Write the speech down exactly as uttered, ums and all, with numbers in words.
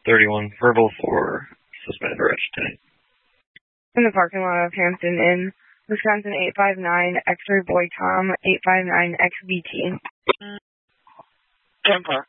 thirty-one, verbal for suspended arrest tonight. In the parking lot of Hampton Inn, Wisconsin eight five nine, X-ray boy Tom, eight five nine X B T. ten four.